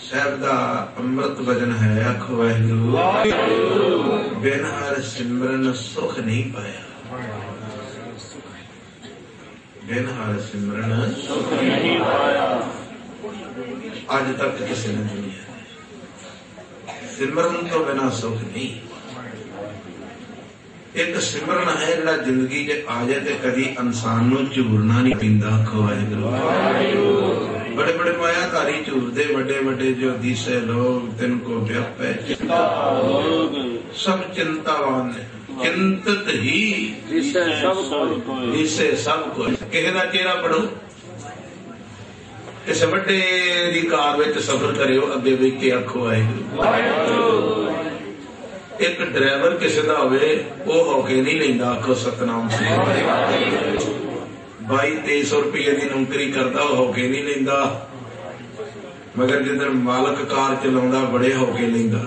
ਸਾਹਿਬ ਦਾ ਅੰਮ੍ਰਿਤ ਵਚਨ ਹੈ। ਆਖੋ ਵਾਹਿਗੁਰੂ। ਬਿਨ ਹਰ ਸਿਮਰਨ ਸੁਖ ਨਹੀਂ ਪਾਇਆ। ਬਿਨ ਹਰ ਸਿਮਰਨ ਸੁਖ ਨਹੀਂ ਪਾਇਆ। ਅੱਜ ਤੱਕ ਕਿਸੇ ਨੇ ਦੁਨੀਆ ਸਿਮਰਨ ਤੋਂ ਬਿਨਾਂ ਸੁਖ ਨਹੀਂ। ਇੱਕ ਸਿਮਰਨ ਹੈ ਜਿਹੜਾ ਜ਼ਿੰਦਗੀ 'ਚ ਆ ਜਾਏ ਤੇ ਕਦੀ ਇਨਸਾਨ ਨੂੰ ਝੂਰਨਾ ਨਹੀਂ ਪੈਂਦਾ। ਆਖੋ ਵਾਹਿਗੁਰੂ। बड़े बड़े मायाधारी झूरते बड़े बड़े जो दिसे लोग तिनको व्यापै सब चिंतावान ने चिंतित ही दिसे सब को। किसी का चेहरा पढ़ो, किसी बड़े दी कार विच सफर करियो, अगे वेख के आखो वाहिगुरू। एक ड्राइवर किसी का होवे वो होके नहीं लैंदा। आखो सतनाम सिंह। 2200-2300 रुपये की नौकरी करता होके नहीं लेंदा, मगर जिधर मालक कार चलाउंदा बड़े होके लेंदा।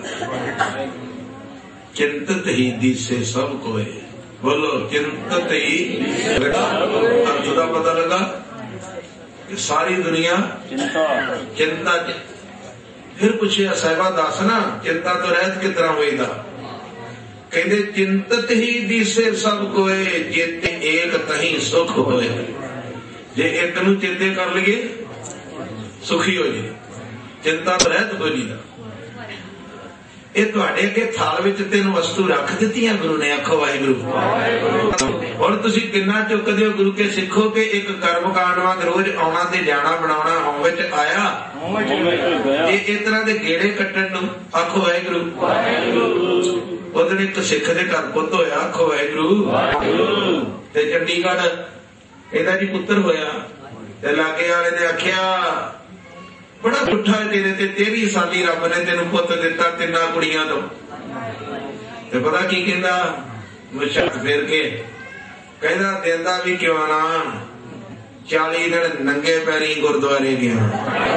चिंतित ही दिसे सब कोई। बोलो चिंतित ही। अर्थ का पता लगा कि सारी दुनिया चिंता। फिर पूछे साहिबा दस ना चिंता तो रहत किस तरह होएगा। कहते चिंतित ही दिसे सब कोए, जेते एक तही सुख होए। जे एक नू चेते कर लिए सुखी हो जाए, चिंता तो रहत कोई नहीं। ये तुहाडे अगे थाल विच 3 वस्तु रख दित्तियां गुरु ने। आखो वाहिगुरू। और तुसीं किन्ना चुकदे हो गुरु के सिखो के एक कर्म कांड वांग रोज आउणा ते जाना बनाउणा होम विच आया ये इस तरह दे गेड़े कट्टण नूं। आखो वाहिगुरू। उस दिन एक सिख दे घर पुत्त होया। आखो वाहिगुरू। ते चंडीगढ़ ਇਹਦਾ ਜੀ ਪੁੱਤਰ ਹੋਇਆ ਤੇ ਲਾਗੇ ਵਾਲੇ ਨੇ ਆਖਿਆ ਬੜਾ ਪੁੱਠਾ ਤੇਰੇ ਤੇ 13 ਸਾਲੀ ਰੱਬ ਨੇ ਤੈਨੂੰ ਪੁੱਤ ਦਿੱਤਾ 3 ਕੁੜੀਆਂ ਤੋਂ। ਤੇ ਪਤਾ ਕੀ ਕਹਿੰਦਾ ਮੁਸ਼ਕ ਫੇਰ ਕੇ ਕਹਿੰਦਾ ਦਿੰਦਾ ਵੀ ਕਿਉਂ ਨਾ 40 ਦਿਨ ਨੰਗੇ ਪੈਰੀ ਗੁਰਦੁਆਰੇ ਗਿਆ।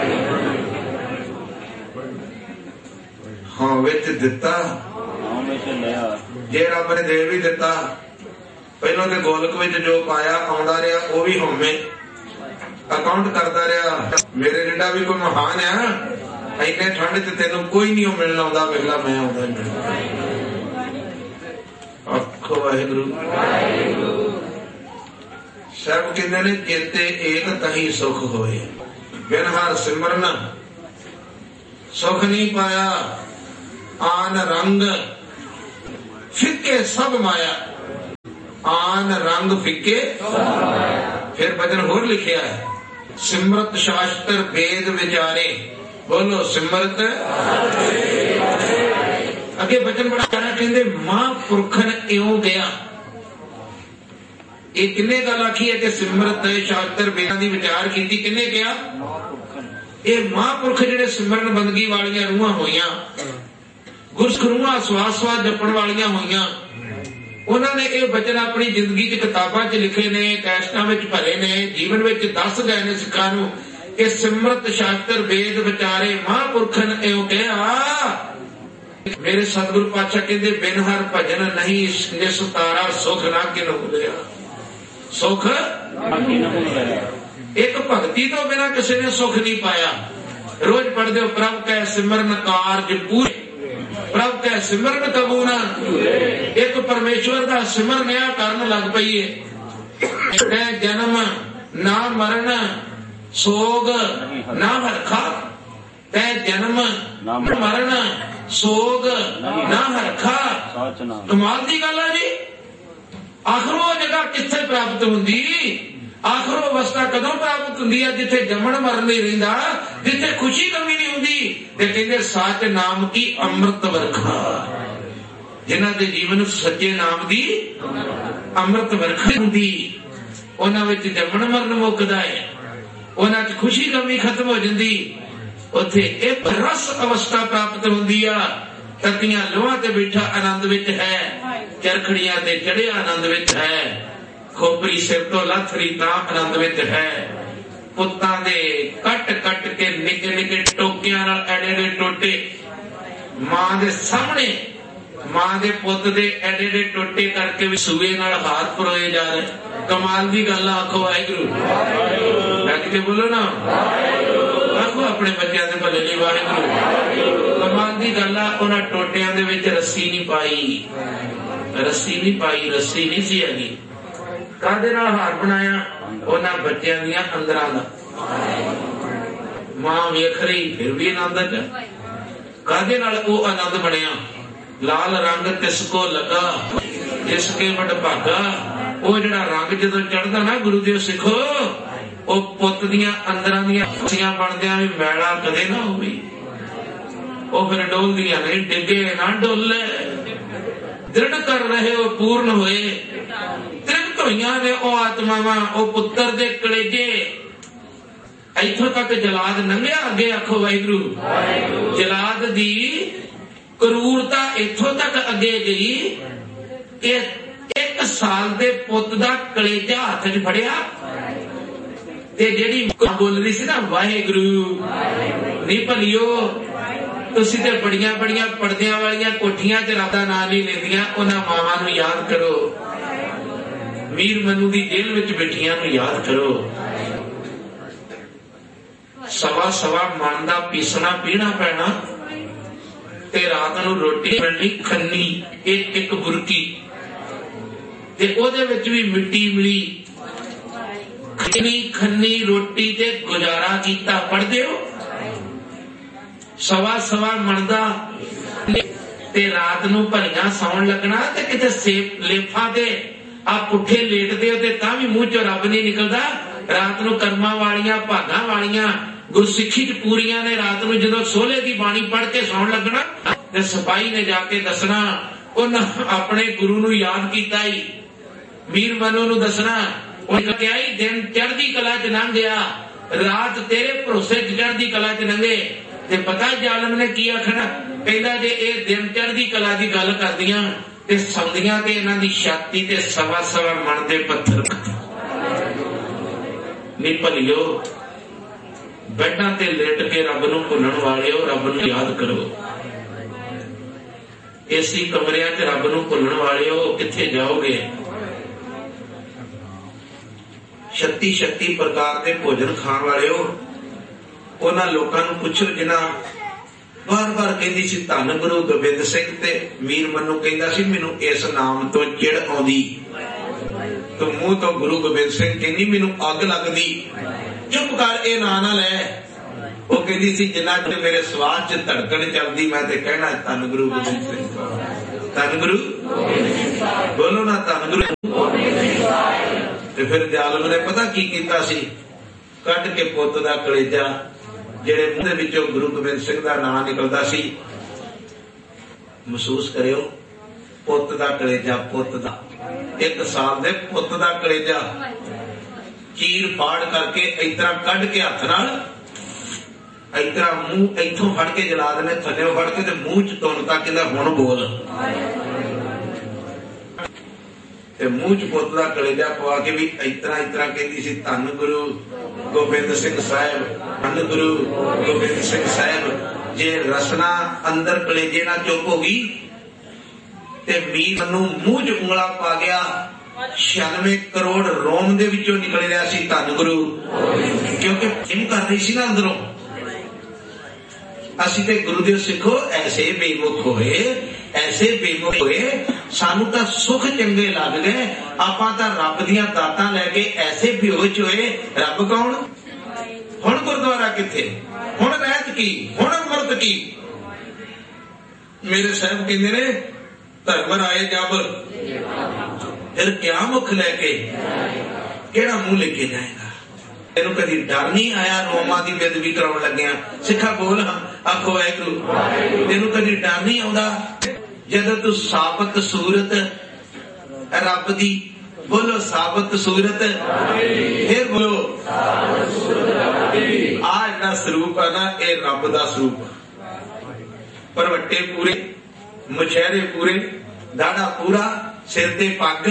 ਹਾਂ ਵਿੱਚ ਦਿੱਤਾ ਜੇ ਰੱਬ ਨੇ ਦੇ ਵੀ ਦਿੱਤਾ। ਪਹਿਲਾਂ ਤੇ ਗੋਲਕ ਵਿੱਚ ਜੋ ਪਾਇਆ ਆਉਂਦਾ ਰਿਹਾ ਉਹ ਵੀ ਹੋਵੇਂ ਅਕਾਊਂਟ ਕਰਦਾ ਰਿਹਾ। ਮੇਰੇ ਜਿੱਡਾ ਵੀ ਕੋਈ ਮਹਾਨ ਆ ਇੰਨੇ ਠੰਡ ਚ ਤੈਨੂੰ ਕੋਈ ਨਹੀਂ ਮਿਲਣ ਆਉਂਦਾ, ਵੇਖਲਾ ਮੈਂ ਆਉਂਦਾ ਮਿਲਣ। ਆਖੋ ਵਾਹਿਗੁਰੂ। ਸਭ ਕਹਿੰਦੇ ਨੇ ਚੇਤੇ ਏਕ ਤਹੀਂ ਸੁਖ ਹੋਏ। ਬਿਨ ਹਰ ਸਿਮਰਨ ਸੁਖ ਨਹੀਂ ਪਾਇਆ। ਆਨ ਰੰਗ ਫਿੱਕੇ ਸਭ ਮਾਇਆ। आन रंग फिके। फिर भजन होर लिखिया है सिमरत शास्त्र वेद विचारे। बोलो सिमरत। अगे भजन बड़ा कहना कहते महापुरखन इउं गया। ये किन्ने गल आखी है कि सिमरत शास्त्र वेदां दी विचार कीती किन्ने गया। ये महापुरख जिहड़े सिमरन बंदगी वालियां रूहां होईयां, गुरसिख रूहां स्वास स्वास जपण वालियां होईयां, उन्होंने ये वचन अपनी जिंदगी च किताबां च लिखे ने, कैसटां विच भरे ने, जीवन विच दस गए ने सिखां नूं कि सिमरत शास्त्र वेद विचारे महापुरखन इउं कहा। मेरे सतगुरु पातशाह कहंदे बिन हर भजन नहीं निस्तारा सुख ना किन मिलिया। सुख एक भगती तो बिना किसी ने सुख नहीं पाया। रोज पढ़दे हो प्रभ कै सिमरन कारज पूरे, प्रभ कै सिमरन कबू ना। एक परमेश्वर का सिमरन आ करन लग पई है। जन्म ना मरण सोग ना हरखा। तै जन्म मरण सोग ना हरखा। कमाल दी गल है जी। आखिर वो जगह कित्थे प्राप्त हुंदी। आखिर अवस्था कदों प्राप्त हुंदी है जिथे जमण मरण नहीं रहिंदा, जिथे खुशी कमी नहीं हुंदी। ते कहंदे सच नाम की अमृत वर्खा। जिन्हां दे जीवन सच्चे नाम दी अमृत वर्खा हुंदी, उन्हां विच जमण मरण मुकदा है, उन्हां च खुशी कमी खत्म हो जांदी। उत्थे एक रस अवस्था प्राप्त हुंदी आ। तकियां लोहां ते बैठा आनंद विच है, चरखड़ियां ते चढ़िया आनंद विच है, खोपरी सिर तो लथरी तां आनंद विच है। पुत्तां दे कट कट के निके निके टोकियां नाल एडे एडे टोटे मां दे सामने, मां दे पुत दे एडे एडे टोटे करके भी सूए नाल हाथ परोए जा रहे। कमाल दी गल। आखो वाहिगुरू। डट के बोलो ना। आखो अपने बच्चों के भले लिए वाहिगुरू। कमाल की गल आ, उन्हें टोटियां दे विच रस्सी नहीं पाई, रस्सी नहीं पाई, रस्सी नहीं सी हैगी। काहदे नाल हार बनाया? उन्हें बच्चों दियां अंदरां दा। मां वेख रही फिर भी आनंद च। काहदे नाल वो आनंद बनया? लाल रंग तिसको लगा जिसके वड भागा। वो जिहड़ा रंग जदों चढ़दा ना गुरु देव सिखो, वो पुत दियां अंदरां दियां खुशियां बनदियां भी मैला कदे ना होवे। वो फिर डोलदियां नहीं, डिगे ना डोले। दृढ़ कर रहे हो पूर्ण होए, तृप्त होइयां ने ओ आत्मावां, ओ पुत्र दे कलेजे। इथों तक जलाद लंघिया, अगे आखो वाहिगुरू। जलाद दी क्रूरता इथों तक अगे गई कि 1 साल दे पुत दा कलेजा हाथ च फड़िया ते जेड़ी बोल रही सी ना वाहिगुरू नहीं भलियो, तुसी ते बड़ियां बड़ियां पर्दियां वालियां कोठियां च रब दा नाम नहीं लेंदियां, उन्हां मावां नूं याद करो, मीर मनु दी जेल विच बैठियां नूं याद करो। सवा सवा मन दा पीसना पीना पैना ते रात नूं रोटी मिलनी खन्नी, एक एक बुरकी ते ओदे विच भी मिट्टी मिली। खन्नी रोटी ते गुजारा कीता। पढ़दे हो? सवा सवा मनदा ते रात नूं भलियां सौण लगना ते किते सेब लेफा ते आ पुठे लेटदे हो ते तां भी मूंह चों रब नहीं निकलदा। रात नूं कर्मां वालियां भागां वालियां गुरसिੱਖੀ च पूरियां ने रात नूं जदों सोले दी बाणी पढ़ के सौण लगना ते सिपाही ने जाके दसना उन्हां अपने गुरु नूं याद कीता ही, मीर मनु नूं दसना उन्हें क्या ही दिन चढ़दी कला च लंघ गया, रात तेरे भरोसे चढ़दी कला च लंघे। ते पता जालम ने की आखना? कहंदा जे ये दिन चढ़दी कला की गल करदियां ते सौंदियां ते इन्हां दी छाती ते सवा सवा मन दे पत्थर। नहीं भलियो, बैठा ते लेट के रब नूं भुलण वालिओ, रब नूं याद करो। एसी कमरियां च रब नूं भुलण वालिओ किथे जाओगे? 36 प्रकार के भोजन खाण वालिओ, उन्हां लोकां नूं पुछो जिन्हां बार बार कहंदी सी धन गुरु गोबिंद सिंह ते मीर मनु कहंदा सी मैनूं इस नाम तो चिड़ आउंदी, तो मुंह तो गुरु गोबिंद सिंह कहंदी मैनूं अग लगदी। चुप कर, ए ना ना लै। वो कहंदी सी जिन्ना च मेरे स्वाद च धड़कन चलदी मैं ते कहना धन गुरु गोबिंद सिंह, धन गुरु बोलो ना, धन गुरु। ते फिर जालम ने पता की कीता सी? कट के पुत दा कलेजा, जेड़े मुंह दे विचों गुरु गोबिंद सिंह दा नाम निकलदा सी, महसूस करियो, पुत दा कलेजा, पुत दा 1 साल दे पुत दा कलेजा चीर फाड़ करके इतना कढ़ के हाथ नाल इतना मुंह इथों फड़ के जलाद ने थल्ले फड़ के ते मुंह च तुनता कहंदा हुण बोल, ते मुंह च पुत दा कलेजा पवा के भी इतना इतना कहंदी सी धन गुरु गोबिंद सिंह साहिब, धन गुरु गोबिंद सिंह साहिब। जे रसना अंदर कलेजे ना चुप हो गई ते मीर नूं मुंह च उंगला पा गया, 96 करोड़ रोम दे विचों निकल रहा सी धन गुरु, क्योंकि जिम कर रही सी ना अंदरों। असीं ते गुरुदेव सिखो ऐसे बेमुख होए, ऐसे बेमुख होए, सानू तां सुख चंगे लग गए, आपां तां रब दियां दातां लैके ऐसे बेहोश होए। रब कौन? हुण गुरुद्वारा किथे, हुण रहत की, हुण अमृत की। मेरे साहब कहंदे ने धर्म राए जब फिर क्या मुख लैके केड़ा मुंह लेके जाएगा? तेनू कभी डर नहीं आया रोमा की बेदबी कराउण लग्या? सिखा बोल, आखो वाहिगुरू। तेनू कभी डर नहीं आउंदा जदों तू साबत सूरत रब दी, बोलो साबत सूरत, फिर बोलो आ जिहड़ा स्वरूप है ना, ये रब दा स्वरूप। परवट्टे पूरे, मुछहरे पूरे, दाड़ा पूरा, सिर ते पग।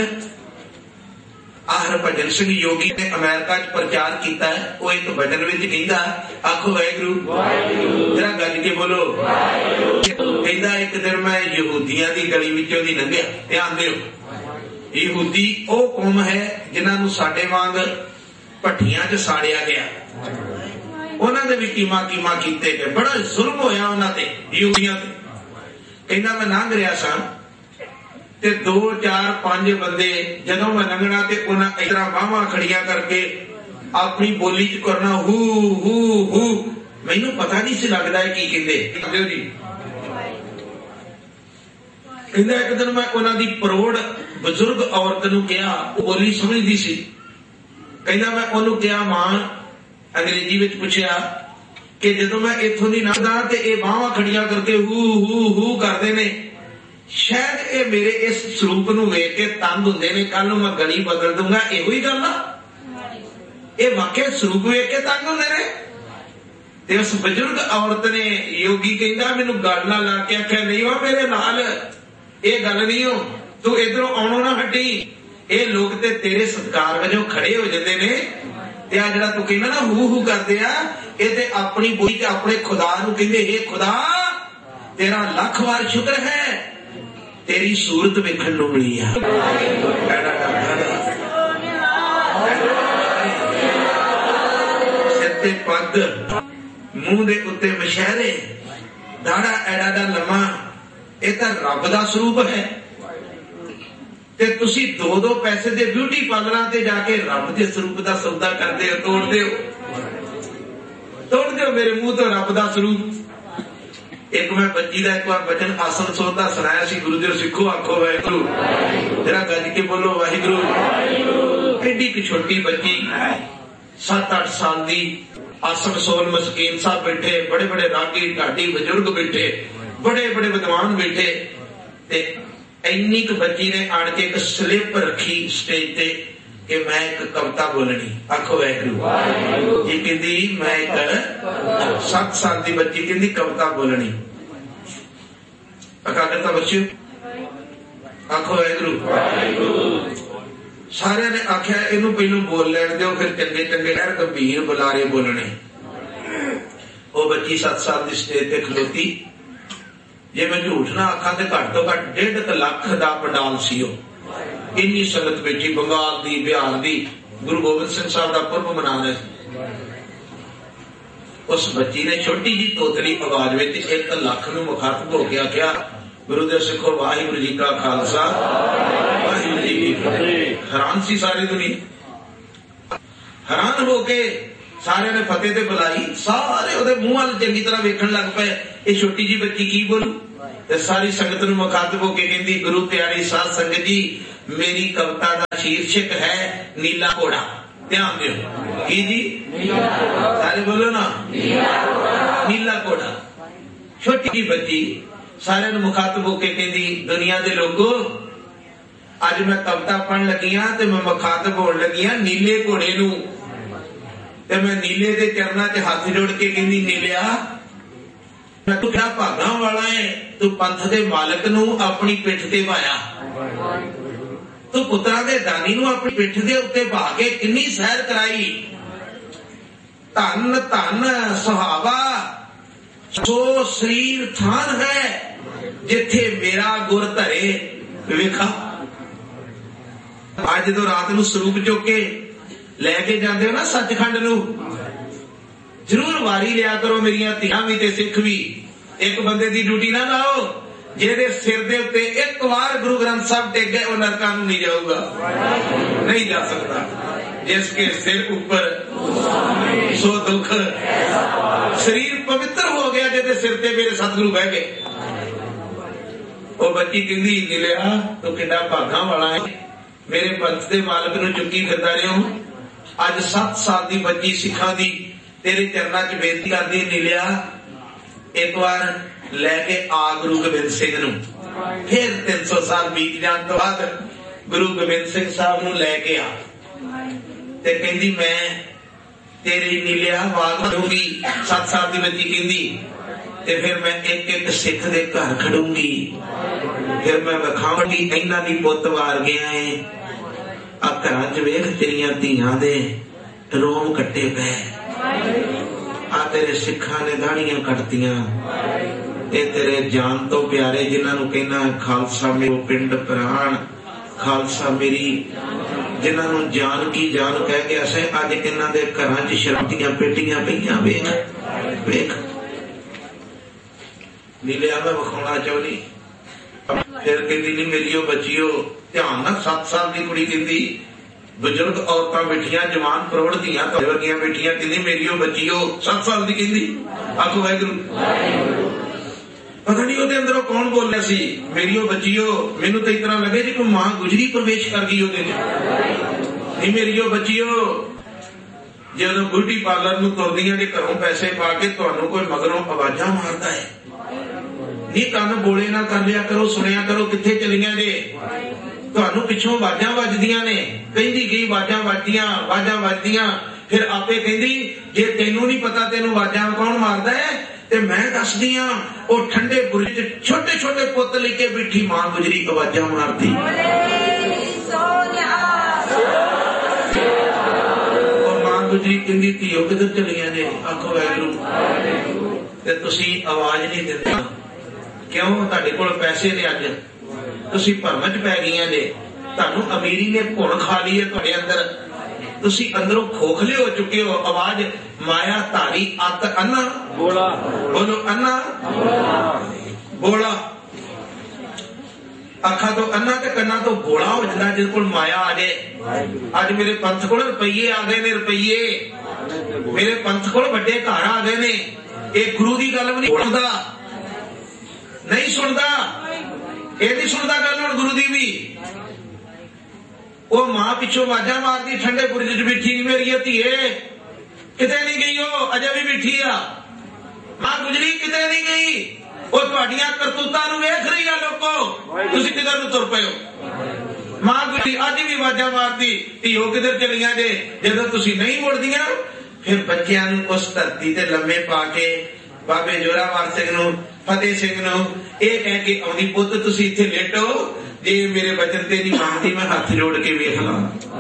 हरभजन सिंह योगी ने अमेरिका च प्रचार किया है, वो एक भजन विच कहंदा, आखो वाहिगुरू, जरा गज के बोलो। कहंदा एक दिन मैं यहूदियां दी गली विचों दी लंघिया। ध्यान दिओ, यहूदी ओ कौम है जिन्हां नूं साडे वांग भट्ठियां च साड़िया गया। उन्हां उन्हां दे भी कीमा कीते गए, बड़ा जुल्म होया उन्हां ते योगियां ते। कहंदा मैं लंघ रहा सा ते 2 4 5 बंदे जदों मैं लंघना ते उन्हां इस तरह बाहां खड़ियां करके अपनी बोली च करना हू हू हू, मैनू पता नहीं सी लगदा है की कहंदे जी। कहंदा एक दिन मैं उन्हां दी प्रौढ़ बजुर्ग औरत नूं कहा, वो बोली समझदी सी। कहंदा मैं उहनूं कहा मां, अंग्रेजी विच पुछया कि जदों मैं इत्थों दी लंघदा ते इह बाहां खड़ियां करके हू हू हू करदे ने, शायद ये मेरे इस स्वरूप नूं वेख के तंग हुंदे ने, कल नूं मैं गली बदल दूंगा, इहो ही गल आ? ये वाकई स्वरूप वेख के तंग हुंदे ने? ते उस बजुर्ग औरत ने योगी कहंदा मैनूं गल ना ला के आख्या, नहीं वा मेरे नाल ये गल नहीं हो, तू इधरों आउणों ना हटी, ये लोग ते तेरे सत्कार वजों खड़े हो जाते ने, ते आ जिहड़ा तू कहना ना हू हू करदे आ, ये ते अपनी बोली ते अपने खुदा नूं कहंदे, हे खुदा तेरा लख वार शुक्र है तेरी सूरत वेखण नूं मिली आ। सिर ते पग, मूंह दे उत्ते मशहरे, दाड़ा एडा दा लम्मा, ये तां रब दा स्वरूप है। ते तुसी 2-2 पैसे दे ब्यूटी पार्लरां ते जाके रब दे स्वरूप दा सौदा करदे हो, तोड़ दो मेरे मुंह तो रब दा स्वरूप। एक मैं बच्ची का एक बार बचन आसन सोता सुनाया सी, गुरु जी सिखो आखो वाहिगुरु, जरा गज के बोलो वाहिगुरु। एडी की छोटी बच्ची 7-8 साल दी, आसन सोल मस्कीन साहब बैठे, बड़े बड़े रागी ढाडी बजुर्ग बैठे, बड़े बड़े विद्वान बैठे, ते इन्नी क बच्ची ने आन के एक स्लिप रखी स्टेज पे कि मैं एक कविता बोलनी। आखो वाहिगुरु जी। कहती मैं एक 7 साल की बच्ची कहती कविता बोलनी। अकागरता बच्चों आखो वाहिगुरु। सारे ने आख्या इनू पहलू बोल लैन दो, फिर चंगे चंगे लहर गंभीर बुलारे बोलने। वो बच्ची 7 साल की स्टेज पे खलोती, जे मैं झूठ ना आखा तो घट तो घट 1.5 लाख का पंडाल सी। इन्नी संगत बैठी, बंगाल दी, बिहार दी, गुरु गोबिंद सिंह साहब का पुरब मना रहे। उस बच्ची ने छोटी जी तोतली आवाज में 1 लाख नूं मुखातब हो के आख्या, गुरुदेव सिखो वाहिगुरु जी का खालसा वाहिगुरु जी की फतेह। हैरान सी सारी दुनिया, हैरान होके सारे ने फतेह ते बुलाई, सारे ओदे मुंह वाल चंगी तरह वेखण लग पे, ये छोटी जी बच्ची की बोलू। ते सारी संगत नूं मुखातब होके कहंदी, गुरु प्यारी साध संगत जी, मेरी कविता का शीर्षक है नीला घोड़ा। ध्यान दियो की जी, सारे बोलो ना नीला घोड़ा। छोटी जी बच्ची सारे नूं मुखातब होके कहंदी, दुनिया दे लोगों अज मैं कविता पढ़न लगी हां ते मैं मुखातब होण लगी हां नीले घोड़े नूं। ते मैं नीले दे चरनां च हाथ जोड़ के कहंदी, नीलिया तू क्या भागां वाला है, तू पंथ दे मालक नूं अपनी पिठ ते भाया, तू पुत्रां दे दानी नूं अपनी पिठ दे उत्ते भा के किन्नी सैर कराई। धन धन सुहावा सो शरीर थान है, जिथे मेरा गुर धरे वेखा। अज जो रात नूं स्वरूप चुक के लैके जाते हो ना सचखंड नूं, जरूर वारी लिया करो मेरिया धियां भी ते सिख भी। एक बंदे की ड्यूटी ना लाओ, जेदे सिर दे उत्ते एक बार गुरु ग्रंथ साहब टेक गए वो नरकां नूं नहीं जाऊगा, नहीं जा सकता। जिसके सिर ऊपर सो दुख, शरीर पवित्र हो गया जेदे सिर ते मेरे सतगुरु बह गए। वो बच्ची कहंदी, नीलिया तू कितना भागां वाला है, मेरे पंथ दे मालक नूं चुकी फिरदा रहे हो। अज 7 साल की बच्ची सिखा दी तेरे चरणा च बेनती करदी, नीलिया एक बार लैके आ गुरु गोबिंद सिंह नूं। फिर 300 साल बीत जाने तो बाद गुरु गोबिंद सिंह साहब नूं लैके आ ते कहंदी मैं तेरी नीलिया वाग दूंगी। 7 साल की बच्ची कहंदी, ते फिर मैं एक एक सिख दे घर खड़ूंगी, फिर मैं विखावांगी इन्हां दी पुत्त वार गया है, आ घरां च वेख तेरियां धीआं दे रोम कट्टे पे, आ तेरे सिखां ने दाड़ियां कटतियां, ये तेरे जान तो प्यारे जिन्हां नूं कहना खालसा मेरो पिंड प्राण, खालसा मेरी जिन्होंने जान की जान कह के असें अज इन्हां दे घरां च शराब दीआं पेटियां पईआं। वेख वेख नीलिया मैं विखाउणा चाहुंदी। फिर कहती नहीं मेरी बच्चियो ध्यान ना 7 साल की कुड़ी कहती बजुर्ग औरतां बैठियां जवान प्रौढ़ धीआं वर्गियां बैठियां कहती मेरी बच्चियो 7 साल की कहती। आखो वाहिगुरू। पता नहीं ਉਹਦੇ ਅੰਦਰੋਂ कौन बोल रहा सी मेरी बच्चियो। मैनू तो इतना लगे जी कोई मां गुजरी प्रवेश कर गई ਉਹਦੇ नहीं मेरी बच्चियो ਜਦੋਂ ब्यूटी पार्लर ਨੂੰ ਤੁਰਦੀਆਂ ਜੇ ਘਰੋਂ ਪੈਸੇ ਪਾ ਕੇ ਤੁਹਾਨੂੰ ਕੋਈ ਮਗਰੋਂ ਆਵਾਜ਼ਾਂ ਮਾਰਦਾ ਹੈ नहीं ਕੰਨ ਬੋਲੇ ਨਾ ਕਰ ਲਿਆ ਕਰੋ ਸੁਣਿਆ ਕਰੋ ਕਿੱਥੇ ਚਲੀਆਂ ਜੇ ਤੁਹਾਨੂੰ ਪਿੱਛੋਂ ਆਵਾਜ਼ਾਂ ਵੱਜਦੀਆਂ ਨੇ ਕਹਿੰਦੀ ਗਈ ਆਵਾਜ਼ਾਂ ਵੱਜਦੀਆਂ ਫਿਰ ਆਪੇ ਕਹਿੰਦੀ ਜੇ ਤੈਨੂੰ ਨਹੀਂ ਪਤਾ ਤੈਨੂੰ ਆਵਾਜ਼ਾਂ ਕੌਣ ਮਾਰਦਾ ਹੈ ਤੇ ਮੈਂ ਦੱਸਦੀ ਆ ਉਹ ਠੰਡੇ ਬੁਰਜ ਚ ਛੋਟੇ ਛੋਟੇ ਪੁੱਤ ਲੈ ਕੇ ਬੈਠੀ ਮਾਂ ਗੁਜਰੀ ਆਵਾਜ਼ਾਂ ਮਾਰਦੀ ਉਹ ਮਾਂ ਗੁਜਰੀ ਕਹਿੰਦੀ ਧੀਓ ਕਿੱਧਰ ਚਲੀਆਂ ਨੇ। ਆਖੋ ਵਾਹਿਗੁਰੂ। ਤੇ ਤੁਸੀਂ ਆਵਾਜ਼ ਨਹੀਂ ਦਿੰਦੇ क्यों? ਤੁਹਾਡੇ ਕੋਲ ਪੈਸੇ ਨੇ ਅੱਜ ਤੁਸੀਂ ਭਰਮ ਚ ਪੈ ਗਈਆਂ ਨੇ ਤੁਹਾਨੂੰ ਅਮੀਰੀ ਨੇ ਭੁਣ ਖਾ ਲਈ ਹੈ ਤੁਹਾਡੇ ਅੰਦਰ ਤੁਸੀਂ ਅੰਦਰੋਂ ਖੋਖਲੇ ਹੋ ਚੁੱਕੇ ਹੋ। ਆਵਾਜ਼ ਮਾਇਆ ਧਾਰੀ ਅੱਤ ਅੰਨਾ ਬੋਲਾ ਬੋਲੋ ਅੰਨਾ ਬੋਲਾ ਅੱਖਾਂ ਤੋਂ ਅੰਨਾ ਤੇ ਕੰਨਾਂ ਤੋਂ ਬੋਲਾ ਹੋ ਜਾਂਦਾ ਜਿਹਦੇ ਕੋਲ ਮਾਇਆ ਆ ਜਾਏ। ਅੱਜ ਮੇਰੇ ਪੰਥ ਕੋਲ ਰੁਪਈਏ ਆ ਗਏ ਨੇ ਰੁਪਈਏ ਮੇਰੇ ਪੰਥ ਕੋਲ ਵੱਡੇ ਘਰ ਆ ਗਏ ਨੇ ਇਹ ਗੁਰੂ ਦੀ ਗੱਲ ਵੀ ਨਹੀਂ ਸੁਣਦਾ नहीं सुनता ये नहीं सुनता गल गुरु दी भी। वो मां पिछों आवाजा मारती ठंडे बुरज च बैठी नहीं मेरी धीए किते नहीं गई वो अजे भी बैठी आ मां गुजरी किते नहीं गई वो तुहाडियां करतूतां नूं वेख रही है लोगो तुसीं किधर नूं तुर पए हो। मां गुजरी अज भी आवाजा मारती धीओ किधर चलियां जे जदों तुसीं नहीं मुड़दियां फिर बच्चियां नूं उस धरती ते लम्मे पा के बाबे जोरावर सिंह नूं फतेह सिंह नूं ਇਹ ਕਹਿ ਕੇ ਆਉਂਦੀ ਪੁੱਤ ਤੁਸੀਂ ਇੱਥੇ ਲੇਟੋ ਜੇ ਮੇਰੇ ਬਚਨ ਤੇ ਨਹੀਂ ਮੰਨਦੀ ਮੈਂ ਹੱਥ ਜੋੜ ਕੇ ਵੇਖ ਲਾਂ।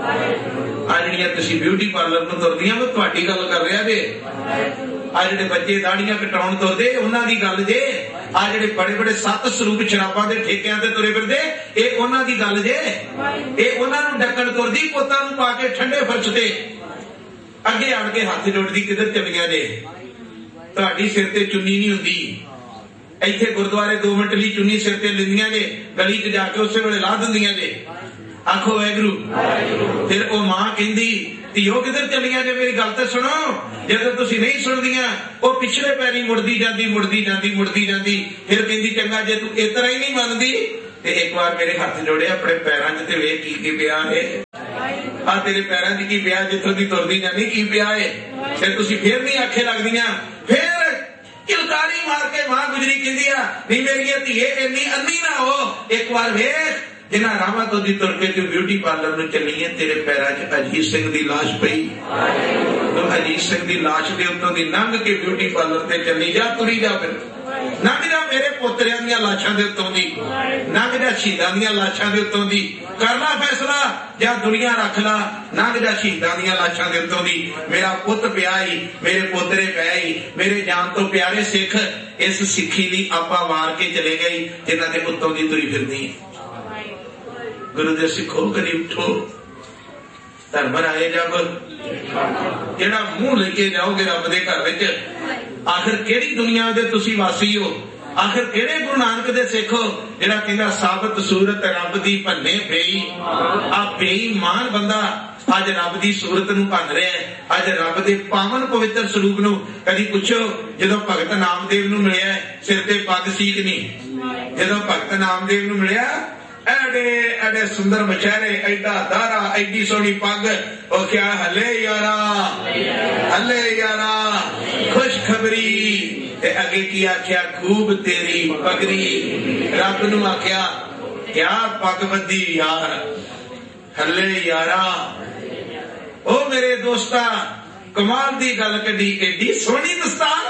ਆ ਜਿਹੜੀਆਂ ਤੁਸੀਂ ਬਿਊਟੀ ਪਾਰਲਰ ਨੂੰ ਤੁਰਦੀਆਂ ਮੈਂ ਤੁਹਾਡੀ ਗੱਲ ਕਰ ਰਿਹਾ ਜੇ ਆ ਜਿਹੜੇ ਬੱਚੇ ਦਾੜੀਆਂ ਕਟਾਉਣ ਤੁਰਦੇ ਉਹਨਾਂ ਦੀ ਗੱਲ ਜੇ ਆ ਜਿਹੜੇ ਬੜੇ ਬੜੇ 7 ਸਰੂਪ ਸ਼ਰਾਬਾਂ ਦੇ ਠੇਕਿਆਂ ਤੇ ਤੁਰੇ ਫਿਰਦੇ ਇਹ ਉਹਨਾਂ ਦੀ ਗੱਲ ਜੇ ਇਹ ਉਹਨਾਂ ਨੂੰ ਡੱਕਣ ਤੁਰਦੀ ਪੁੱਤਾਂ ਨੂੰ ਪਾ ਕੇ ਠੰਡੇ ਫਰਸ਼ ਤੇ ਅੱਗੇ ਆਣ ਕੇ ਹੱਥ ਜੋੜਦੀ ਕਿੱਧਰ ਚਲੀਆਂ ਜੇ ਤੁਹਾਡੀ ਸਿਰ ਤੇ ਚੁੰਨੀ ਨਹੀਂ ਹੁੰਦੀ ਇੱਥੇ ਗੁਰਦੁਆਰੇ 2 ਮਿੰਟ ਲਈ ਚੁੰਨੀ ਸਿਰ ਤੇ ਲੈਂਦੀਆਂ ਨੇ ਗਲੀ 'ਚ ਜਾ ਕੇ ਉਸੇ ਵੇਲੇ ਲਾ ਦਿੰਦੀਆਂ ਨੇ। ਆਖੋ ਵਾਹਿਗੁਰੂ। ਫਿਰ ਉਹ ਮਾਂ ਕਹਿੰਦੀ ਧੀਓ ਕਿੱਧਰ ਚਲੀਆਂ ਜੇ ਮੇਰੀ ਗੱਲ ਤੇ ਸੁਣੋ ਜਦੋਂ ਤੁਸੀਂ ਨਹੀਂ ਸੁਣਦੀਆਂ ਉਹ ਪਿਛਲੇ ਪੈਰੀ ਮੁੜਦੀ ਜਾਂਦੀ ਫਿਰ ਕਹਿੰਦੀ ਚੰਗਾ ਜੇ ਤੂੰ ਇਸ ਤਰ੍ਹਾਂ ਹੀ ਨਹੀਂ ਮੰਨਦੀ ਤੇ ਇੱਕ ਵਾਰ ਮੇਰੇ ਹੱਥ ਜੋੜੇ ਆਪਣੇ ਪੈਰਾਂ 'ਚ ਤੇ ਵੇਖ ਕੀ ਪਿਆ ਹੈ ਆ ਤੇਰੇ ਪੈਰਾਂ 'ਚ ਕੀ ਪਿਆ ਜਿੱਥੋਂ ਦੀ ਤੁਰਦੀ ਜਾਂਦੀ ਕੀ ਪਿਆ ਹੈ ਤੇ ਤੁਸੀਂ ਫਿਰ ਨਹੀਂ ਆਖੇ ਲੱਗਦੀਆਂ ਫਿਰ किलकारी मार के मां गुजरी कहती है नहीं मेरी धीए इन्नी अन्नी ना हो एक बार वेख जिन्हां रावां तो दी तुर के तू ब्यूटी पार्लर में चली है तेरे पैरां च अजीत सिंह दी लाश पई तो अजीत सिंह दी लाश दे उत्तों दी लंघ के ब्यूटी पार्लर ते चली जा तुरी जा फिर लंघ जा मेरे पोतरियां दी लाशां दे उत्तों दी लंघ जा शहीदां दी लाशां दे उत्तों दी कर ला फैसला या दुनिया रख ला लंघ जा शहीदां दी लाशां दे उत्तों दी मेरा पुत पिया ही मेरे पोतरे पै ही मेरे जान तो प्यारे सिख इस सिक्खी दी आपा वार के चले गई जिन्हां दे उत्तों दी तुरी फिरदी गुरु दे सिखो कदी उठो धर्म राए जब जेड़ा मुंह लेके जाओगे रब दे घर विच आखिर केड़ी दुनिया दे तुसी वासी हो आखिर केड़े गुरु नानक दे सिख हो जेड़ा कहंदा साबत सूरत रब दी भन्ने बेई आ बेईमान बंदा अज रब दी सूरत नूं भन रहा है अज रब दे पावन पवित्र स्वरूप नूं कदी पुछो जदों भगत नामदेव नूं मिलिया सिर ते पग सी कि नहीं जदों भगत नामदेव नूं मिलिया एडे एडे सुंदर मचेहरे एडा दारा एडी सोहनी पग और क्या हले यारा खुशखबरी ते अगे की आख्या खूब तेरी पगरी रब नूं आख्या क्या पग बदी यार हले यारा ओ मेरे दोस्ता कमाल दी गल कदी एडी सोहनी दस्तार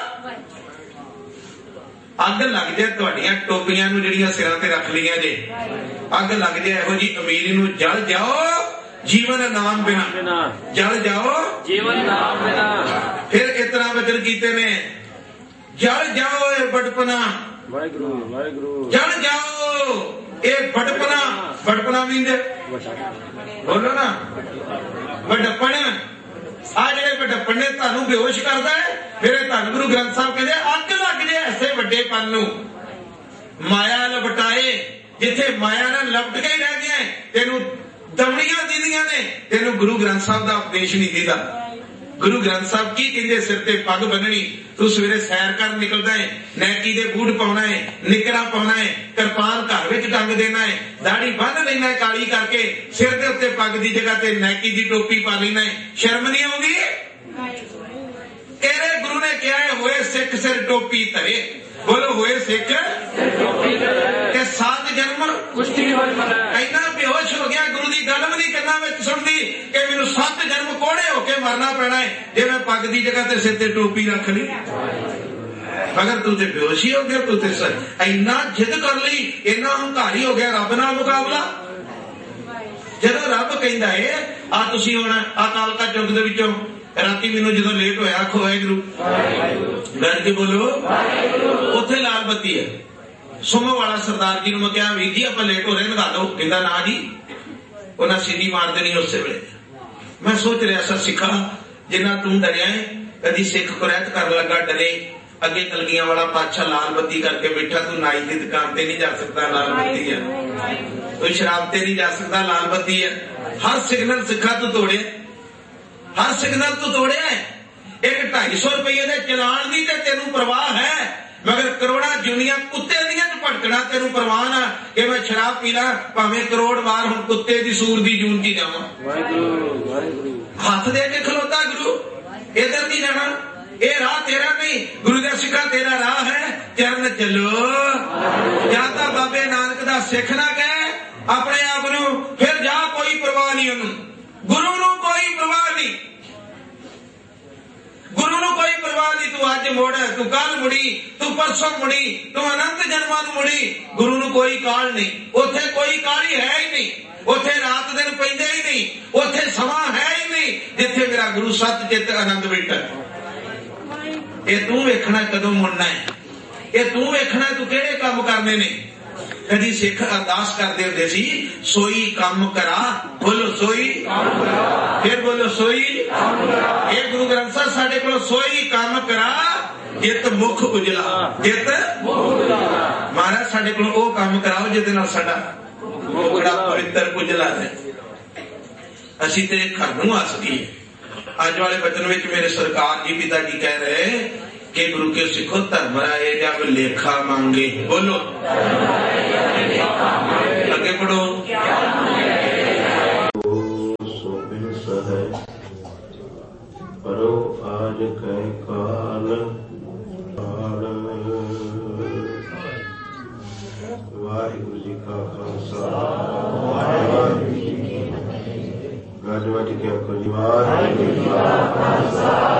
अग लग जाए तुहाडियां टोपियां नूं जिहड़ियां सिरां ते रख लिया जे अग लग जाए इहो जी अमीरी नूं जल जाओ जीवन नाम बिना जल जाओ जीवन नाम बिना फिर इतना वचन कीते ने जल जाओ ए बड़पना वाहिगुरू वाहिगुरू जल जाओ ये बड़पना बड़पना भी बोलो ना बड़पन आ जे बड़पन ने तुहानू बेहोश करता है। फिर धन गुरु ग्रंथ साहब कहते अग लग जाए ऐसे वड्डेपन नू माया लपटाए जिथे माया ने लपट के ही रह गया तेनू दवड़ियां दीदियां ने तेनू गुरु ग्रंथ साहब का उपदेश नहीं दीदा। गुरु ग्रंथ साहब की कहते सिर ते पग बन्ननी तू सवेरे सैर कर निकलता है नैकी दे बूट पाउणा है निकरा पाउणा है किरपान घर विच टंग देना है दाढ़ी बन लेना है काली करके सिर दे उत्ते पग दी जगह ते नैकी दी टोपी पा लेना है। शर्म नहीं आउंदी? तेरे गुरु ने कहा है होए सिख सिर टोपी धरे। बोलो होए सिख ते 7 जन्म इन्ना बेहोश हो गया गुरु की गल भी नहीं करना में सुनती कि मैनू 7 जन्म कोड़े होके मरना पैना है जे मैं पग की जगह ते सिर ते टोपी रख ली। मगर तू ते बेहोश ही हो गया तू ते इन्ना जिद कर ली इन्ना हंकारी हो गया रब नाल मुकाबला। जदों रब कहंदा है आ तुसीं हुण अकाल का चुग दे विचों राती मैनू जो लेट होया आखो वाहिगुरू डर के बोलो उथे लाल बत्ती है सुमो वाला सरदार जी ने मैं कहा वीर जी आप लेट हो रहे लगा दो कहता ना जी उन्हें सीढ़ी मार देनी उस वेले। मैं सोच रहा सा सिखा जिन्ना तू डरिया है कदी सिख कुरैत कर लगा डरे अगे कलगियां वाला पातशाह लाल बत्ती करके बैठा तू नाई की दुकान ते नहीं जा सकता लाल बत्ती है तू शराब ते नहीं जा सकता लाल बत्ती है। हर सिग्नल सिखा तू तोड़े हर सिग्नल तू तोड़े एक 250 रुपये के चलान की तेनू परवाह है मगर करोड़ा जुनिया कुत्ते दियां भटकना तेनू परवाह ना कि मैं शराब पी ला भावें करोड़ बार हुण कुत्ते दी सूर दी जून की जावां। हाथ दे के खलोता गुरु इधर नहीं जाना ये राह तेरा नहीं गुरु का सिखा तेरा राह है चरण चलो जाता बाबे नानक दा सिख ना कहे अपने आप नू फिर जा कोई परवाह नहीं उन्होंने गुरु नू कोई परवाह नहीं गुरु नू कोई परवाह नहीं तू अज मुड़ तू कल मुड़ी तू परसों मुड़ी तू अनंत जन्मां नू मुड़ी गुरु नू कोई काल नहीं उथे कोई काली है ही नहीं उथे रात दिन पैंदे ही नहीं उथे समा है ही नहीं जिथे मेरा गुरु सत चित आनंद बैठा। ये तू वेखना कदों मुड़ना है ये तू वेखना तू किहड़े काम करने ने। कदी सिख अरदास करते होंदे सी सोई काम करा बोलो सोई फिर बोलो सोई ये गुरु ग्रंथ साहब साडे कोल सोई काम करा जित मुख उजला जित महाराज साडे कोल ओ काम कराओ जिहदे नाल साडा मुखड़ा पवित्र उजला है असीं ते घर नूं आसदी अज वाले बचन विच मेरे सरकार जी पिता जी कह रहे कि गुरु के सिखो धर्म राय जब लेखा मांगे बोलो आगे पढ़ो परो आज कह काल वाहिगुरु जी का खालसा वाहिगुरु जी की फतेह। गज वज के आखो जी वाहिगुरु जी का खालसा